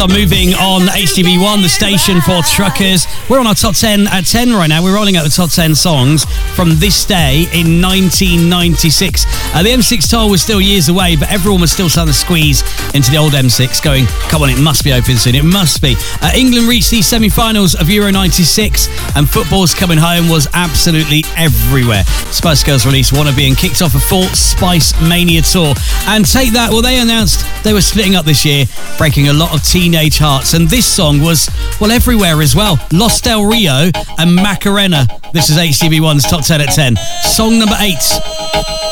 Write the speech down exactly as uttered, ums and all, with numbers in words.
are moving on H T V one, the station for truckers. We're on our top ten at ten right now. We're rolling out the top ten songs from this day in nineteen ninety-six. Uh, the M six toll was still years away, but everyone was still trying to squeeze into the old M six, going, come on, it must be open soon, it must be. Uh, England reached the semi-finals of Euro ninety-six, and football's coming home was absolutely everywhere. Spice Girls released Wanna Be and kicked off a full Spice Mania tour. And take that, well, they announced they were splitting up this year, breaking a lot of teenage hearts. And this song was, well, everywhere as well. Los Del Rio and Macarena. This is H T V one's Top ten at ten. Song number eight.